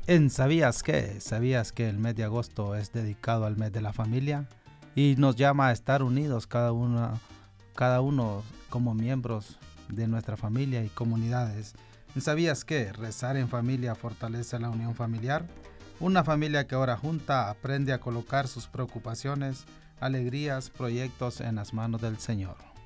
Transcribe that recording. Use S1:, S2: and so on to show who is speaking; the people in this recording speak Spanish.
S1: ¿Sabías qué? ¿Sabías que el mes de agosto es dedicado al mes de la familia? Y nos llama a estar unidos cada uno como miembros de nuestra familia y comunidades. ¿Sabías que rezar en familia fortalece la unión familiar? Una familia que ora junta aprende a colocar sus preocupaciones, alegrías, proyectos en las manos del Señor.